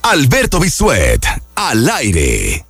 Alberto Bisuet, al aire.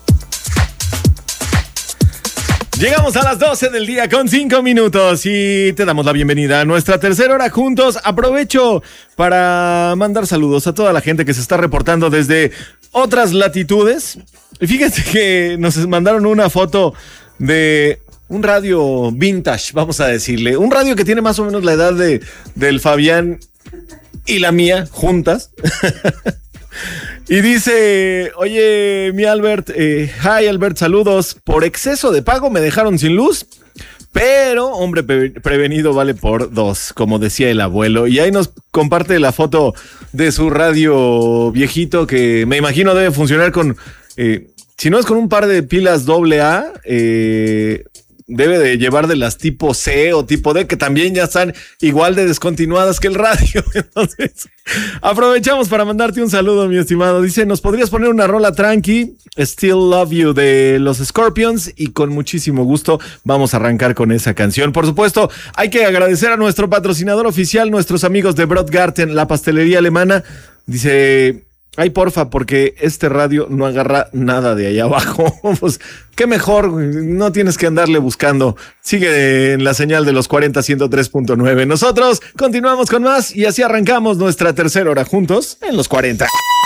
Llegamos a las 12 del día con 5 minutos y te damos la bienvenida a nuestra tercera hora juntos. Aprovecho para mandar saludos a toda la gente que se está reportando desde otras latitudes. Y fíjate que nos mandaron una foto de un radio vintage, vamos a decirle. Un radio que tiene más o menos la edad del Fabián y la mía juntas. Y dice, oye, mi Albert, hi Albert, saludos. Por exceso de pago me dejaron sin luz, pero hombre prevenido vale por dos, como decía el abuelo. Y ahí nos comparte la foto de su radio viejito que me imagino debe funcionar con, si no es con un par de pilas AA, debe de llevar de las tipo C o tipo D, que también ya están igual de descontinuadas que el radio. Entonces, aprovechamos para mandarte un saludo, mi estimado. Dice, ¿nos podrías poner una rola tranqui? Still Love You de los Scorpions, y con muchísimo gusto vamos a arrancar con esa canción. Por supuesto, hay que agradecer a nuestro patrocinador oficial, nuestros amigos de Brotgarten, la pastelería alemana. Dice, ay, porfa, porque este radio no agarra nada de allá abajo. Pues qué mejor, no tienes que andarle buscando. Sigue en la señal de los 40 103.9. Nosotros continuamos con más y así arrancamos nuestra tercera hora juntos en los 40.